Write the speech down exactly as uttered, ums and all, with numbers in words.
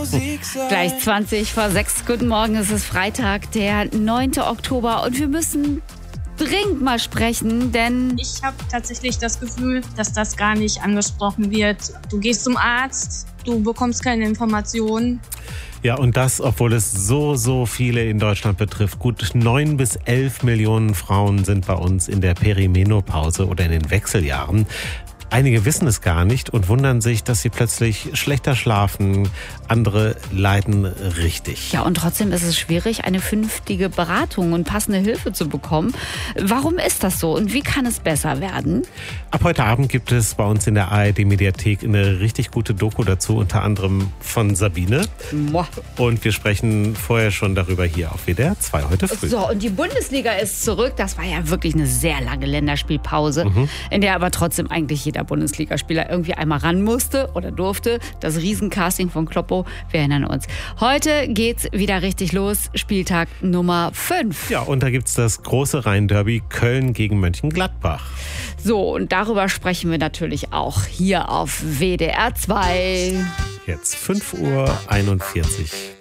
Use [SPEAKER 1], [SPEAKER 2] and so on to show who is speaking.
[SPEAKER 1] Gleich zwanzig vor sechs. Guten Morgen, es ist Freitag, der neunte Oktober und wir müssen dringend mal sprechen, denn
[SPEAKER 2] ich habe tatsächlich das Gefühl, dass das gar nicht angesprochen wird. Du gehst zum Arzt, du bekommst keine Informationen.
[SPEAKER 3] Ja, und das, obwohl es so, so viele in Deutschland betrifft. Gut neun bis elf Millionen Frauen sind bei uns in der Perimenopause oder in den Wechseljahren. Einige wissen es gar nicht und wundern sich, dass sie plötzlich schlechter schlafen. Andere leiden richtig.
[SPEAKER 1] Ja, und trotzdem ist es schwierig, eine vernünftige Beratung und passende Hilfe zu bekommen. Warum ist das so und wie kann es besser werden?
[SPEAKER 3] Ab heute Abend gibt es bei uns in der A R D-Mediathek eine richtig gute Doku dazu, unter anderem von Sabine.
[SPEAKER 1] Moah.
[SPEAKER 3] Und wir sprechen vorher schon darüber hier auf W D R zwei heute früh.
[SPEAKER 1] So, und die Bundesliga ist zurück. Das war ja wirklich eine sehr lange Länderspielpause, mhm. in der aber trotzdem eigentlich jeder Bundesligaspieler irgendwie einmal ran musste oder durfte. Das Riesencasting von Kloppo, wir erinnern uns. Heute geht's wieder richtig los, Spieltag Nummer fünf.
[SPEAKER 3] Ja, und da gibt's das große Rhein-Derby Köln gegen Mönchengladbach.
[SPEAKER 1] So, und darüber sprechen wir natürlich auch hier auf W D R zwei.
[SPEAKER 3] Jetzt fünf Uhr einundvierzig.